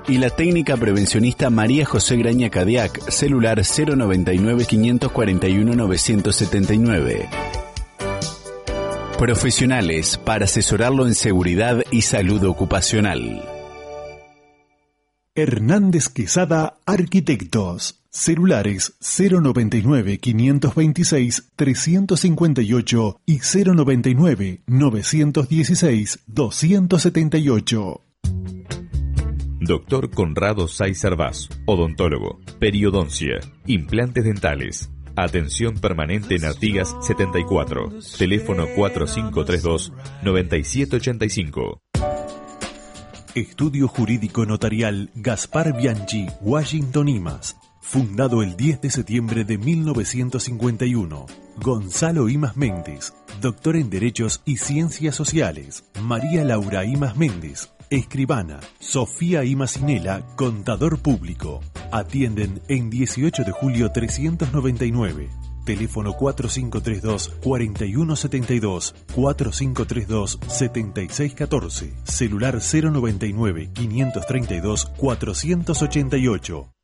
y la técnica prevencionista María José Graña Cadiac, celular 099 541 979. Profesionales para asesorarlo en seguridad y salud ocupacional. Hernández Quesada Arquitectos. Celulares 099 526 358 y 099 916 278. Doctor Conrado Saiz Servás, odontólogo, periodoncia, implantes dentales. Atención permanente en Artigas 74. Teléfono 4532-9785. Estudio Jurídico Notarial Gaspar Bianchi, Washington Imas. Fundado el 10 de septiembre de 1951. Gonzalo Imas Méndez, doctor en Derechos y Ciencias Sociales. María Laura Imas Méndez, escribana. Sofía Imacinela, contador público. Atienden en 18 de julio 399. Teléfono 4532-4172, 4532-7614. Celular 099-532-488.